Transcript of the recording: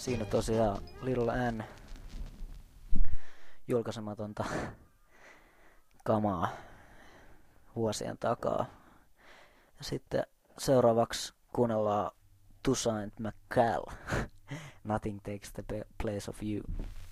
Siinä tosiaan Little N julkaisematonta kamaa vuosien takaa. Ja sitten seuraavaksi kuunnellaan Toussaint McCall. Nothing takes the place of you.